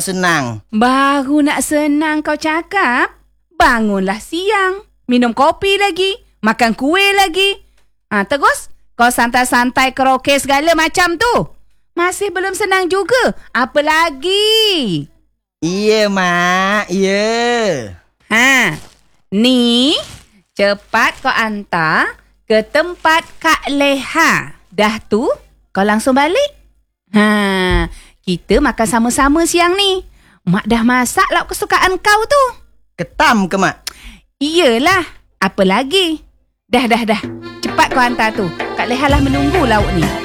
nak senang. Baru nak senang kau cakap. Bangunlah siang. Minum kopi lagi. Makan kuih lagi. Terus kau santai-santai karaoke segala macam tu. Masih belum senang juga. Apa lagi? Iya, Mak. Iya. Ni cepat kau hantar ke tempat Kak Leha. Dah tu kau langsung balik. Kita makan sama-sama siang ni. Mak dah masak lauk kesukaan kau tu. Ketam ke, Mak? Iyalah. Apa lagi? Dah. Cepat kau hantar tu. Kak Leha lah menunggu lauk ni.